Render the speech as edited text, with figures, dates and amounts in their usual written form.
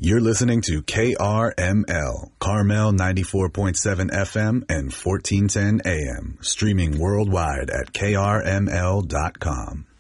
You're listening to KRML, Carmel 94.7 FM and 1410 AM, streaming worldwide at krml.com.